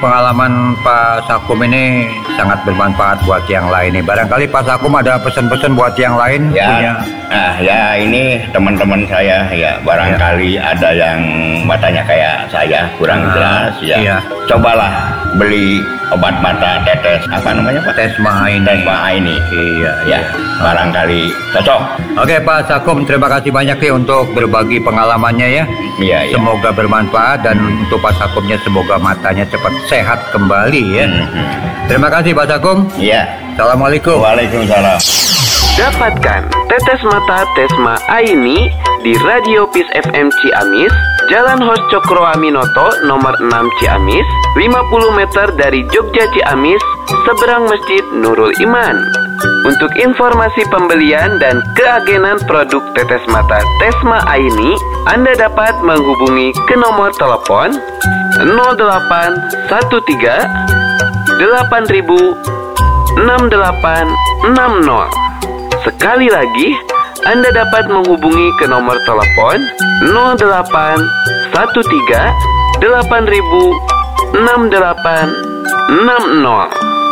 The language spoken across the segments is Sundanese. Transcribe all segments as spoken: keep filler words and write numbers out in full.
pengalaman Pak Sakum ini sangat bermanfaat buat yang lain nih. Barangkali Pak Sakum ada pesan-pesan buat yang lain ya, punya. Nah ya ini teman-teman saya ya barangkali ya. Ada yang matanya kayak saya kurang nah, jelas ya. Iya. Cobalah beli obat mata tetes apa namanya Pak? Tesma Aini. Tesma Aini. Iya ya. Barangkali cocok. Oke Pak Sakum, terima kasih banyak nih untuk berbagi pengalamannya ya. Iya, iya. Semoga bermanfaat dan untuk Pak Sakumnya semoga matanya cepat sehat kembali ya. Mm-hmm. Terima kasih Pak Sakum. Iya. Assalamualaikum. Waalaikumsalam. Dapatkan tetes mata Tesma Aini di Radio Peace F M Ciamis, Jalan Hos Cokro Aminoto nomor enam Ciamis, lima puluh meter dari Jogja Ciamis, seberang Masjid Nurul Iman. Untuk informasi pembelian dan keagenan produk tetes mata Tesma Aini, Anda dapat menghubungi ke nomor telepon nol delapan satu tiga delapan ribu enam delapan enam nol. Sekali lagi, Anda dapat menghubungi ke nomor telepon nol delapan satu tiga delapan ribu enam delapan enam nol.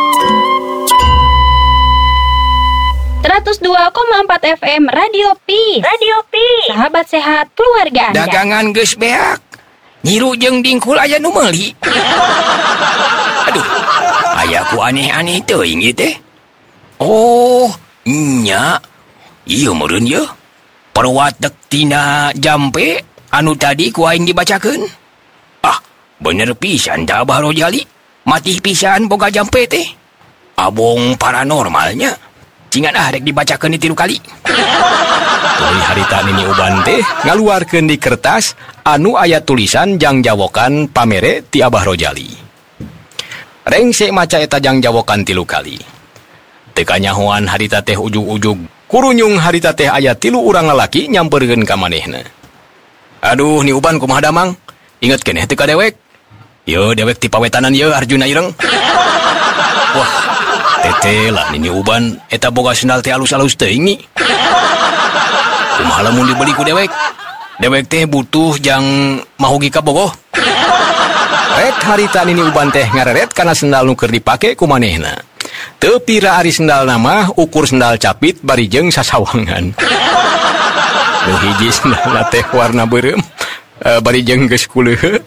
seratus dua koma empat F M Radio Peace. Radio Peace. Sahabat sehat keluarga Anda. Dagangan geus beak. Nyiru jeung dingkul aya nu meuli. Aduh. Aya ku aneh-aneh teuing ieu teh. Oh, nya. Ieu meureun ye. Perwatek tina jampe anu tadi ku aing dibacakeun. Ah, bener pisan da Abah Rojali. Mati pisan boga jampe teh. Abong paranormalnya. Cingan ah rek dibacakeun di tilu kali. Tuluy harita nini uban teh ngaluarkeun di kertas anu aya tulisan jang jawokan pamere ti Abah Rojali. Rengse maca eta jang jawokan tilu kali. Teu kanyahoan harita teh ujug-ujug kurunyung harita teh aya tilu urang lalaki nyampeurkeun ka manehna. Aduh ni uban kumaha damang? Inget keneh teu ka dewek? Yo dewek ti pawetanan ye Arjuna Ireng. Wah, tete lah nini uban eta boga sendal teh alus-alus teuing ni. Kumaha lamun dibeli ku dewek? Dewek teh butuh jang mahugi ka bogoh. Ret harita nini uban teh ngareret kana sendal nu keur dipake ku manehna. Teu pira ari sendal nama ukur sendal capit barijeng sasawangan. Nu hiji sendalna teh warna beureum, uh, barijeng geus kuleuh.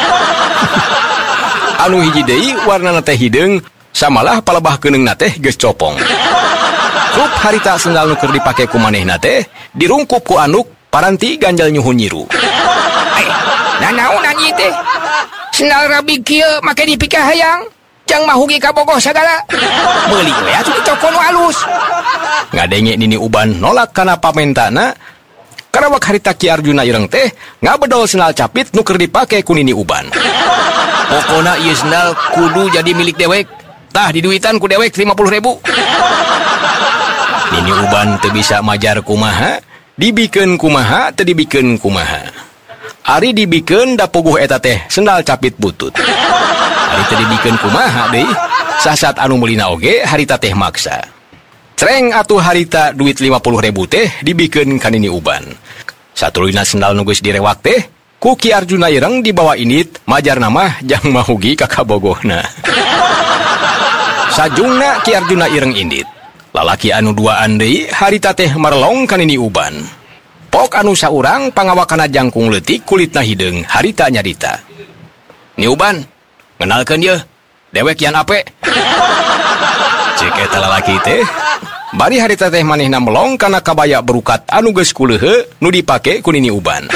Anu hiji deui warnana teh hideung, samalah palebah keuningna teh geus copong. Rup harita sendal nu keur dipake ku manehna teh dirungkup ku anduk paranti ganjal nyuhun nyiru. Eh, nanaon anjing teh? Sendal rabi kieu make dipikah hayang, jang mahugi ka bogoh sagala. Meuli we atuh di toko nu alus. Ngadenge nini uban nolak kana pamentana. Karawak harita Ki Arjuna Ireng teh ngabedol sendal capit nu keur dipake ku nini uban. Pokona ieu sendal kudu jadi milik dewek. Tah diduitan ku dewek lima puluh ribu. Nini uban teu bisa majar kumaha, dibikeun kumaha, teu dibikeun kumaha. Ari dibikeun da puguh eta teh sendal capit butut. Ari teu dibikeun kumaha deui, sasat anu meulina oge harita teh maksa. Cereng atuh harita duit lima puluh ribu teh dibikeun ka nini uban. Satuluyna sendal nu geus direwak teh ku Ki Arjuna Ireng dibawa init majar nama jang mahugi ka kabogohna. Sajungna Ki Arjuna Ireng indit. Lalaki anu duaan deui harita teh marelong ka nini uban. Pok anu saurang pangawakana jangkung leutik kulitna hideung harita nyarita. Ni uban, ngenalkeun ye, dewek yan ape? Cek eta lalaki teh, bari harita teh manehna melong kana kabaya berukat anu geus kuleuheu nu dipake ku nini uban.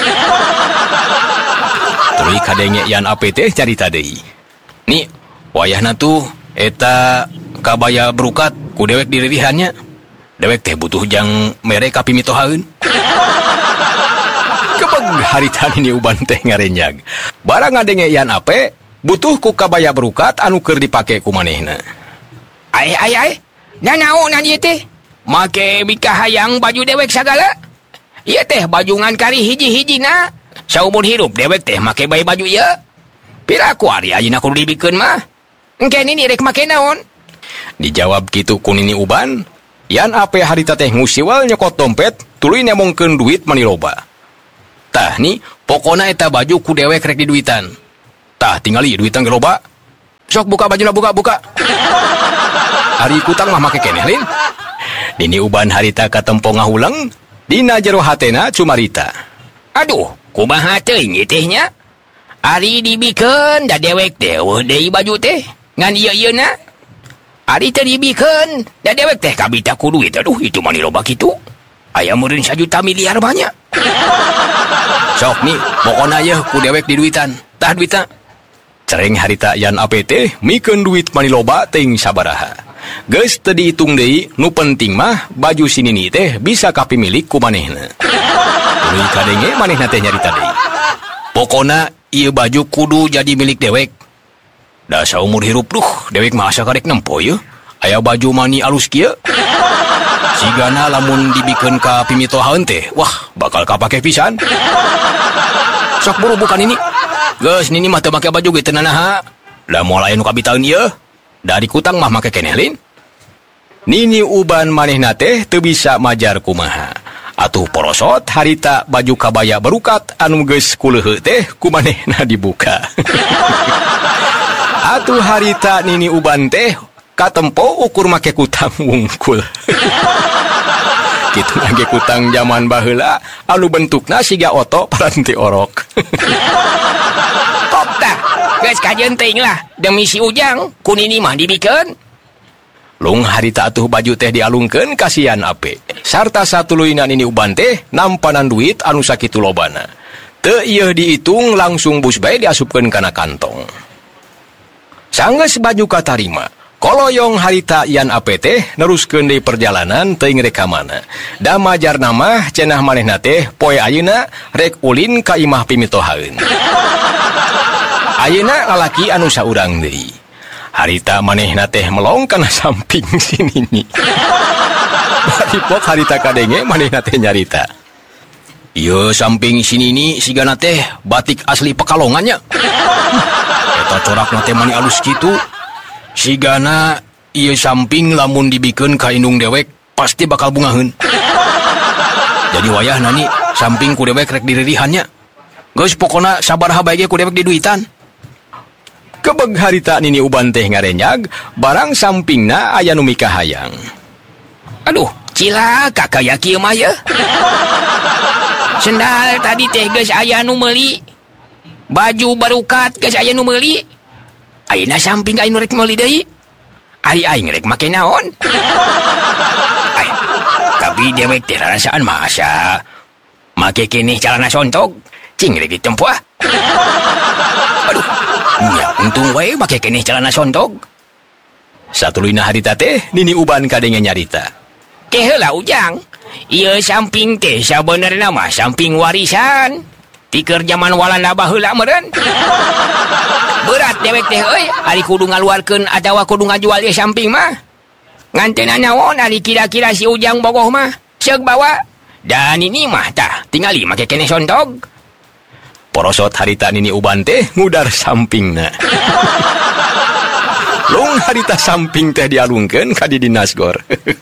Tuluy kadenge yan ape teh carita deui. Ni, wayahna tuh eta kabaya berukat ku dewek diririhannya. Dewek teh butuh jang mere kapimitohaeun. Kebeg harita nini uban teh ngarenjag. Barang ngadenge yan ape butuh ku kabaya berukat anu keur dipake ku manehna. Ai ai ai, nanaon ieu teh? Make bikah hayang baju dewek sagala? Ieu teh baju ngan kari hiji-hijina. Saumur hirup dewek teh make bae baju ieu. Pira ku ari ayeuna kudu dibikeun mah? Engke nini rek make naon? Dijawab kitu ku nini uban, yan ape harita teh ngusiwal nyokot dompet, tuluy nemongkeun duit maniloba. Tah ni, pokona eta baju ku dewek rek diduitan. Tah tingali duitan ge loba. Sok buka baju lah, buka, buka. Ari kutang mah make keneh, Lin. Nini uban harita katempo ngahulang, dina jero hatena cumarita. Aduh, kumaha teuing teh nya? Ari dibikeun da dewek teh eueuh deui baju teh. Ngan ieu-ieuna. Ari teh dibikeun da dewek teh kabita ku duit. Aduh, itu mah loba kitu. Aya meureun sajuta miliar banyak. Sok nih, pokona yeuh ku dewek di duitan. Tah duitna. Cereng harita yan ape teh mikeun duit mani loba teuing sabaraha. Geus teu dihitung deui, nu penting mah baju sinini teh bisa kapimilik ku manehna. Tuluy kadenge manehna teh nyarita deui. Pokona ieu baju kudu jadi milik dewek. Da saumur hirup duh, dewek mah asa karek nempo yeuh. Aya baju mani alus kieu. Sigana lamun dibikeun ka pimitohaeun teh, wah bakal kapake pisan. Sok buru bukan ini. Geus nini mah teu make baju ge teu nanaha. Da moal aya nu kabitaeun ieu. Dari kutang mah make keneh, Lin. Nini uban manehna teh teu bisa majar kumaha. Atuh porosot harita baju kabaya berukat anu geus kuleuheu teh ku manehna dibuka. Atuh harita nini uban teh katempo ukur make kutang wungkul. Kitu lagi kutang zaman baheula anu bentukna siga oto paranti orok. Kopta, geus kajeun teuing lah demi si Ujang ku nini mah dibikeun. Lung harita atuh baju teh dialungkeun kasihan ape. Sarta satuluyna nini uban teh nampanan duit anu sakitu lobana. Teu ieu diitung langsung bus bae diasupkeun kana kantong. Sanggeus baju katarima, koloyong harita yan ape teh neruskeun deui perjalanan teuing rek ka mana. Da majarna mah cenah manehna teh poe ayeuna rek ulin ka imah pimitohaeun. Ayeuna lalaki anu saurang deui. Harita manehna teh melong kana samping sinini. Dipok harita kadenge manehna teh nyarita. Ieu samping sinini sigana teh batik asli Pekalongannya. Eta corakna teh mani alus kitu. Sigana ieu samping lamun dibikeun ka indung dewek pasti bakal bungaheun. Jadi wayah nani samping ku dewek rek diririhannya. Geus pokona sabaraha bae ge ku dewek di duitan. Kebeg harita nini uban teh ngarenyag, barang sampingna aya nu mikah hayang. Aduh, cilaka kaya kieu mah yeuh. Sendal tadi teh geus aya nu meuli. Baju barukat geus aya nu meuli. Ayeuna samping aya nu rek meuli deui. Ari aing rek make naon? Ay, tapi dewek teh rasaan masa make keneh calana sontog, cing rek ditempo ah. Aduh. Ya, untung wae make keneh calana sontog. Satuluyna harita teh nini uban kadenge nyarita. Teh heula Ujang, ieu samping teh sabenerna mah samping warisan. Pikeun zaman Walanda baheula meureun. Berat dewek teh euy, ari kudu ngaluarkeun atawa kudu ngajual ieu samping mah. Ngan teu naon ari kira-kira si Ujang bogoh mah seug bawa. Dan ini mah tah tingali make keneh sontog. Porosot harita nini uban teh ngudar sampingna. Lung harita samping teh dialungkeun ka di dinasgor.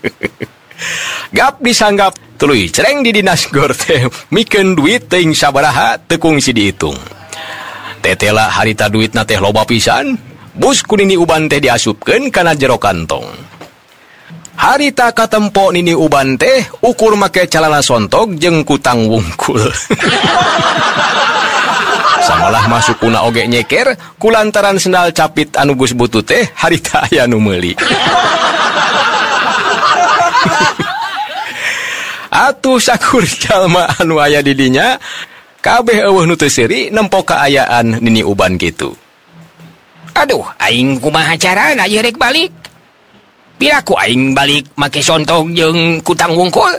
Gap disanggap tuluy cereng di dinasgor teh mikeun duit teuing sabaraha teu kungsi dihitung. Tetela harita duitna teh loba pisan, bus ku nini uban teh diasupkeun kana jero kantong. Harita katempo nini uban teh ukur make calana sontog jeung kutang wungkul. Samalah masuk kuna oge nyeker kulantaran sendal capit anu geus butut teh harita aya nu meuli. Atuh sakur jalma anu aya di dinya kabeh eueuh nu teu seuri nempo kaayaan nini uban kitu. Aduh, aing kumaha carana ieu rek balik? Piraku aing balik make sontog jeung kutang wungkul?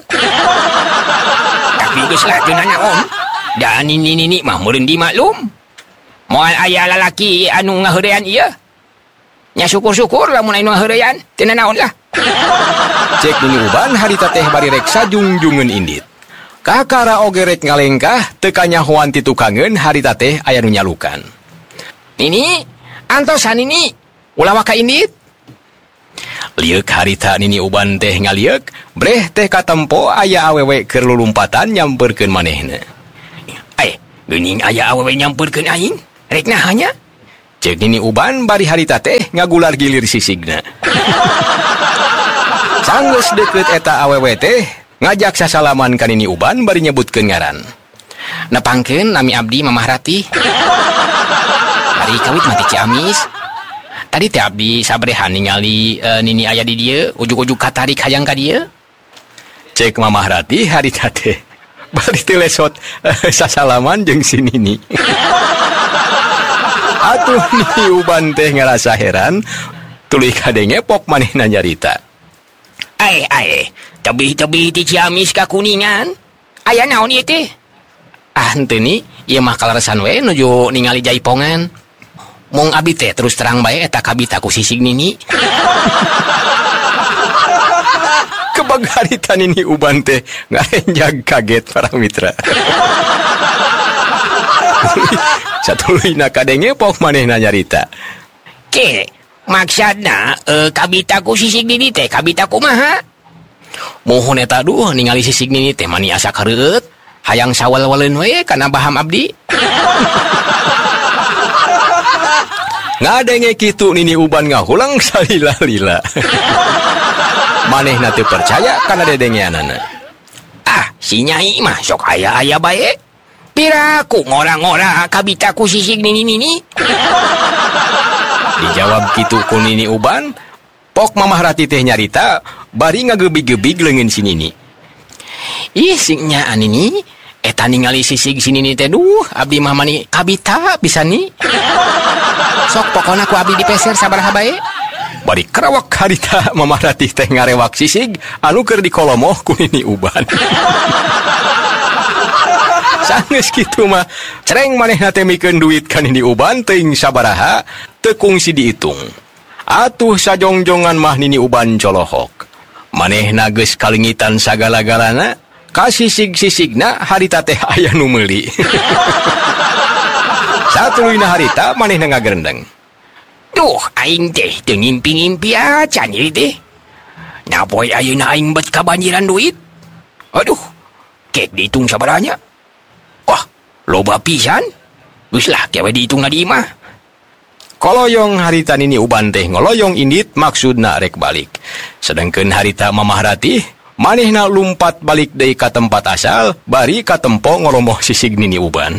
Tapi geus lah teu nanaon. Dan nini-nini mah meureun dimaklum. Moal aya lalaki anu ngaheurean ieu. Nya syukur-syukur lamun anu ngaheurean, teu naon lah. Cek nini uban harita teh bari rek sajungjungeun indit. Kakara oge rek ngalengkah teu kanyahoan ti tukangeun harita teh aya nu nyalukan. Nini, antosan nini, ulah waka indit. Lieuk harita nini uban teh ngalieuk, breh teh katempo aya awewe keur lulumpatan nyampeurkeun manehna. Geuning aya awewe nyampeurkeun aing, rek nahanya. Cek nini uban bari harita teh ngagular gilir sisigna. Sanggeus deket eta awewe teh ngajak sasalaman ka nini uban bari nyebutkeun ngaran. Nepangkeun nami abdi Mamah Rati. Hari kawit mati Ciamis. Tadi teh abdi sabrehan ningali uh, nini aya di dieu, ujug-ujug katarik hayang ka dieu. Cek Mamah Rati harita teh bari teh lesot uh, sasalaman jeung si nini. Atuh nini uban teh ngerasa heran, tuluy kadenge pok manehna nyarita. Ae ae, tebih-tebih ti Ciamis ka Kuningan. Aya naon ieu teh? Ah henteu ni, ieu mah kaleresan we nuju ningali jaipongan. Mung abdi teh terus terang bae eta kabita ku sisig nini. Kebag harita nini uban teh ngarenjag kaget para mitra. Satuluyna kadenge pok manehna nyarita. Ke, maksudna uh, kabita ku sisig nini teh kabita kumaha? Mohon eta duh ningali sisig nini teh mani asa kareueut, hayang sawal-waleun we kana baham abdi. Ngadenge kitu nini uban ngahulang salila-lila. Manehna teu percaya kana dedengeanana. Ah, si Nyai mah sok aya-aya bae. Piraku ngora-ngora kabita ku sisig nini-nini. Dijawab kitu ku nini uban, pok Mamah Rati teh nyarita bari ngagebig-gebig leungeun si nini. Ih sing nya anini eta ningali sisig si nini teh duh abdi mah mani kabita pisan ni. Sok pokona ku abdi dipeser sabaraha bae. Bari kerawak harita Mamah Rati teh ngarewak sisig anu keur dikolomoh ku nini uban. Sanggeus kitu mah cereng manehna teh mikeun duit ka nini uban teuing sabaraha teu kungsi diitung. Atuh sajongjongan mah nini uban colohok. Manehna geus kalingitan sagala-galana, ka sisig-sisigna harita teh aya nu meuli. Satuluyna harita manehna ngagerendeng. Duh, aing teh teu ngimpi-ngimpi acan ieu teh. Napoe ayeuna aing bet kabanjiran duit? Aduh, kek dihitung sabaranya. Wah, loba pisan. Geus lah kewe dihitung na di imah. Koloyong harita nini uban teh ngoloyong indit maksudna rek balik. Sedengkeun harita Mamah Rati manehna lumpat balik deui ka tempat asal bari katempo ngolomoh sisig nini uban.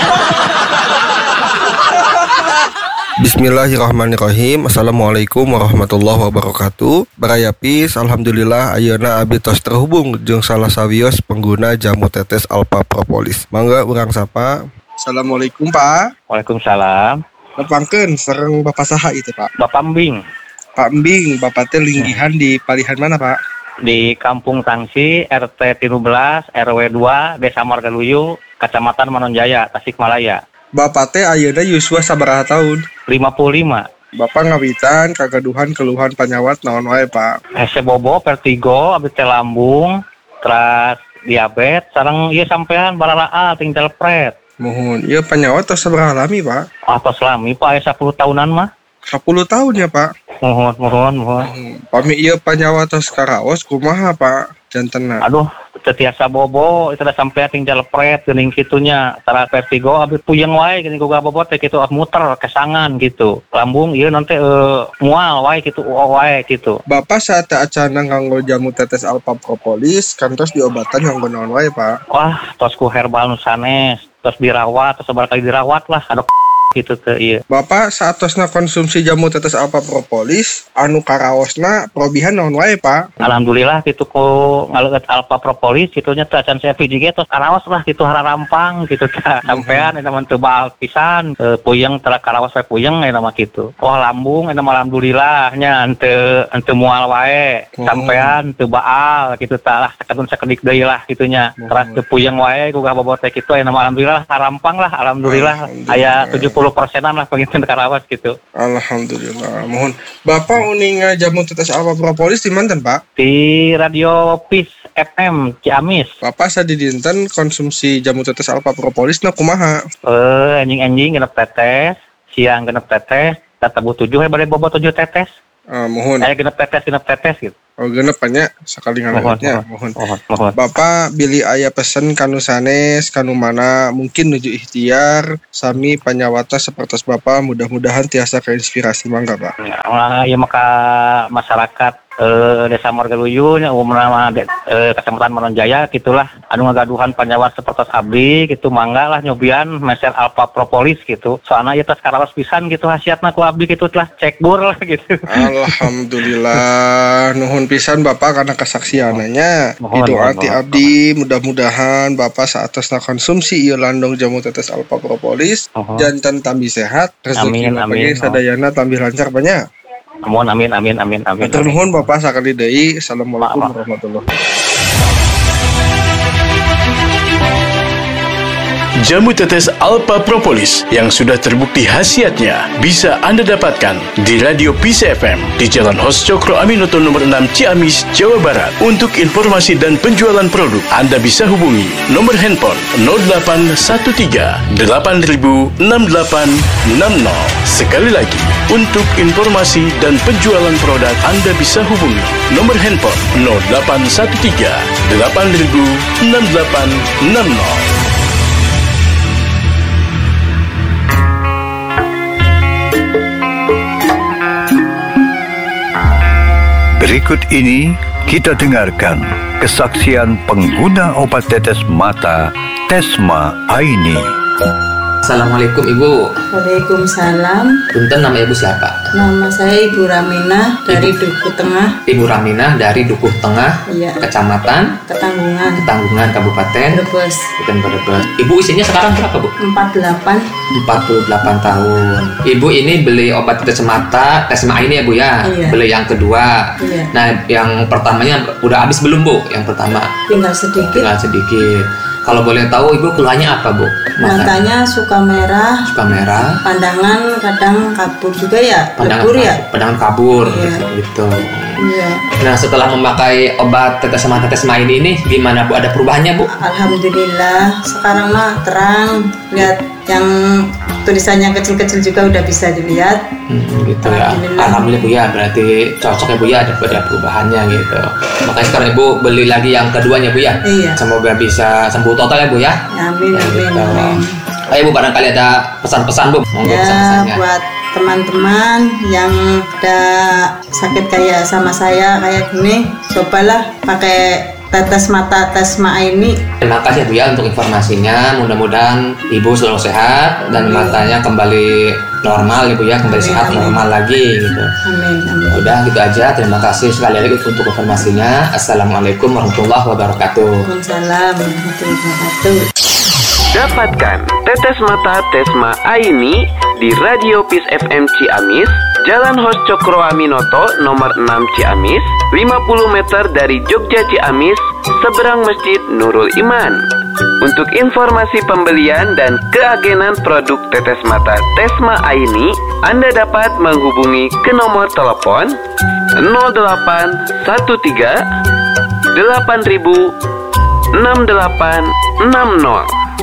Bismillahirrahmanirrahim. Assalamualaikum warahmatullahi wabarakatuh. Baraya Pis, alhamdulillah ayeuna abdi tos terhubung jeung salah sawios pengguna jamu tetes Alpha Propolis. Mangga urang sapa. Assalamualaikum Pak. Waalaikumsalam. Nepangkeun sareng Bapak saha itu Pak? Bapak Embing. Pak Embing, Bapak teh linggihan di palihan mana Pak? Di Kampung Tangsi, R T tiga belas, R W dua, Desa Margaluyu, Kecamatan Manonjaya, Tasikmalaya. Bapak teh ayeuna yuswa sabaraha tahun? lima puluh lima. Bapak ngawitan kagaduhan keluhan panyawat naon wae Pak? Hese bobo, vertigo, abdi teh lambung, terus diabetes, sareng ieu sampean bararaal tinggal pret. Mohon, ieu panyawat tos sabaraha lami Pak? Atos lami Pak, aya sepuluh tahunan mah. sepuluh tahun ya Pak? Mohon, mohon, mohon. Pami ieu panyawat tos karaos kumaha Pak? Jantenna. Aduh, tetiasa bobo, itu udah sampai tinggal pret, geuning kitunya. Tara vertigo, abis puyeng wae, geuning goga bobo teh gitu, muter, kesangan gitu. Lambung, iya nanti uh, mual wae gitu, wae gitu. Bapak saat acana nganggo jamu tetes Alpha Propolis, kan tos diobatan nganggo naon wae Pak? Wah, tos ku herbal nu sanes, tos dirawat, tos sebar kali dirawat lah, ada gitu teh iya. Bapak saat tosna konsumsi jamu tetes Alpha Propolis, anu karaosna probihan naon wae Pak? Alhamdulillah gitu ku ngaleut Alpha Propolis kitunya teh acan saya V J G tos karaos lah gitu hararampang gitu teh. Sampean eta mah teu baal pisan, e, puyeng tara karaos wae puyeng eta mah kitu. Wah lambung eta mah alhamdulillah nya henteu henteu mual wae. Sampean teu baal gitu tah lah sakadun sakedik deui lah kitunya. Teras teu puyeng wae gugah bobot teh kitu eta mah alhamdulillah harampang lah alhamdulillah aya tujuh puluh persenan lah penginten karawas gitu. Alhamdulillah. Mohon Bapak uning jamu tetes Alpha Propolis di manten Pak? Di Radio Peace F M Ciamis. Bapak sadidinten konsumsi jamu tetes Alpha Propolis na kumaha? Eh anjing-anjing genep tetes, siang genep tetes, tetebu tujuh he bade bobo tujuh tetes. Uh, mohon. Aya genep tetes genep tetes gitu. Oh genep nya sekali ngalamatnya. Mohon, mohon, mohon. Bapak Billy aya pesen kanu sanes kanu mana mungkin nuju ikhtiar sami panyawata seperti Bapak mudah-mudahan tiasa keinspirasi mangga Pak. Ya, ya maka masyarakat Eh, Desa Margaluyu nya umumna eh, Kecamatan Maronjaya gitulah anu ngagaduhan panyawat seperti abdi gitu mangga lah nyobian meser alpha propolis gitu soalnya ieu teh karaos pisan gitu hasiatna ku abdi gitu telah cek bur lah gitu. Alhamdulillah nuhun pisan Bapak karena kesaksiannya itu arti abdi mudah-mudahan Bapak saatasna konsumsi ieu landong jamu tetes alpha propolis uh-huh. jantan tambi sehat rezeki bagi sadayana tambi lancar banyak. Amin amin amin amin amin. Matur nuhun Bapak sakali deui. Assalamualaikum warahmatullahi wabarakatuh. Jamu tetes Alpha Propolis yang sudah terbukti khasiatnya bisa Anda dapatkan di Radio Peace F M di Jalan Hos Cokro Aminoto nomor enam Ciamis, Jawa Barat. Untuk informasi dan penjualan produk, Anda bisa hubungi nomor handphone nol delapan satu tiga delapan nol enam delapan enam nol. Sekali lagi, untuk informasi dan penjualan produk, Anda bisa hubungi nomor handphone nol delapan satu tiga delapan nol enam delapan enam nol. Berikut ini kita dengarkan kesaksian pengguna obat tetes mata Tesma Aini. Assalamualaikum Ibu. Waalaikumsalam. Punten, nama Ibu siapa? Nama saya Ibu Raminah dari Ibu, Dukuh Tengah. Ibu Raminah dari Dukuh Tengah, iya. Kecamatan Ketanggungan, Ketanggungan, Kabupaten Brebes. Bukan Brebes. Ibu usianya sekarang berapa Bu? empat puluh delapan. empat puluh delapan tahun. Ibu ini beli obat tetes mata Tesma ini ya Bu ya? Iya. Beli yang kedua. Iya. Nah yang pertamanya udah habis belum Bu? Yang pertama? Tinggal sedikit. Tinggal sedikit. Kalau boleh tahu Ibu keluhannya apa Bu? Mata. Matanya suka merah. Suka merah. Pandangan kadang kabur juga ya. Pandangan Lebur ya. Pandangan kabur. Iya. Gitu. Iya. Nah setelah memakai obat tetes mata Tesma ini nih gimana Bu? Ada perubahannya Bu? Alhamdulillah sekarang mah terang. Lihat yang tulisannya kecil-kecil juga udah bisa dilihat. Hmm, gitu ya. Alhamdulillah. Alhamdulillah Bu ya. Berarti cocok ya Bu ya, ada, ada perubahannya gitu. Makanya sekarang Ibu beli lagi yang keduanya Bu ya. Iya. Semoga bisa sembuh total ya Bu ya. Amin ya, amin gitu. amin. Ayo Bu, barangkali ada pesan-pesan Bu. Monggo Ya pesan-pesannya. buat teman-teman yang ada sakit kayak sama saya kayak gini, cobalah pakai tetes mata Tesma ini. Terima kasih Bu ya untuk informasinya. Mudah-mudahan Ibu selalu sehat dan Amin. matanya kembali normal Ibu ya, kembali Amin, sehat amin. normal lagi gitu. Amin amin. Udah gitu aja. Terima kasih sekali lagi untuk informasinya. Assalamualaikum warahmatullahi wabarakatuh. Waalaikumsalam warahmatullahi wabarakatuh. Dapatkan tetes mata Tesma Aini di Radio Peace F M Ciamis, Jalan Hos Cokro Aminoto nomor enam Ciamis, lima puluh meter dari Jogja Ciamis, seberang Masjid Nurul Iman. Untuk informasi pembelian dan keagenan produk tetes mata Tesma Aini, Anda dapat menghubungi ke nomor telepon nol delapan satu tiga delapan nol enam delapan enam nol.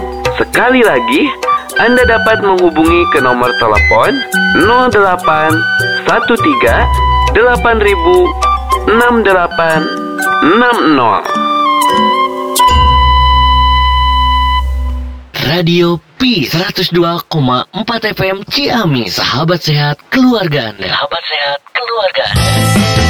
Sekali lagi, Anda dapat menghubungi ke nomor telepon nol delapan satu tiga delapan nol enam delapan enam nol. Radio Peace seratus dua koma empat F M Ciamis, sahabat sehat keluarga Anda. Sahabat sehat keluarga Anda.